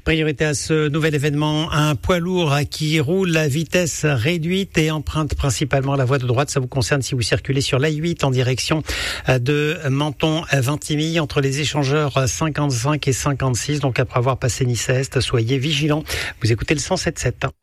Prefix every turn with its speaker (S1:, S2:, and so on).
S1: Priorité à ce nouvel événement, un poids lourd qui roule à vitesse réduite et emprunte principalement la voie de droite. Ça vous concerne si vous circulez sur l'A8 en direction de Menton-Vintimille entre les échangeurs 55 et 56. Donc après avoir passé Nice-Est, soyez vigilants. Vous écoutez le 107.7.